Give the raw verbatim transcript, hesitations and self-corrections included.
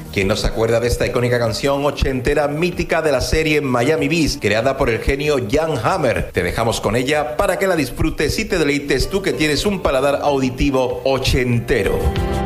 ¿Quién no se acuerda de esta icónica canción ochentera mítica de la serie Miami Vice, creada por el genio Jan Hammer? Te dejamos con ella para que la disfrutes y te deleites tú que tienes un paladar auditivo ochentero.